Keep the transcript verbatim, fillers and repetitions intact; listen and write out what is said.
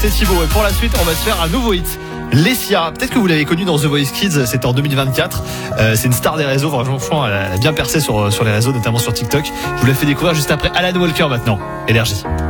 C'est Thibaut et pour la suite on va se faire un nouveau hit. Lessia, peut-être que vous l'avez connue dans The Voice Kids, c'était en deux mille vingt-quatre. Euh, c'est une star des réseaux, franchement elle a bien percé sur, sur les réseaux, notamment sur TikTok. Je vous l'ai fait découvrir juste après Alan Walker maintenant, Énergie.